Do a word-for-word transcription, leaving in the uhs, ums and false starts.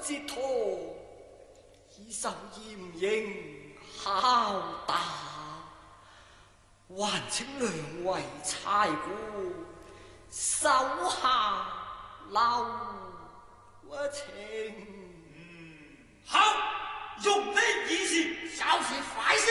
之徒，已受嚴刑拷打，還請兩位差官手下留情。 嗯，好，用你意思， 就是快些。